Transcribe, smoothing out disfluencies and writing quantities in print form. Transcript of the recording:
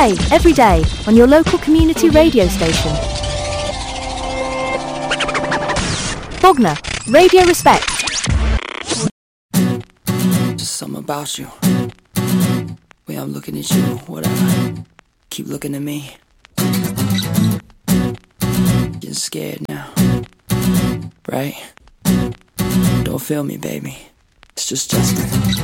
play every day on your local community radio station. Bognor, Radio Respect. Just something about you. Way I'm looking at you, whatever. Keep looking at me. Getting scared now. Right? Don't feel me, baby. It's just Justin.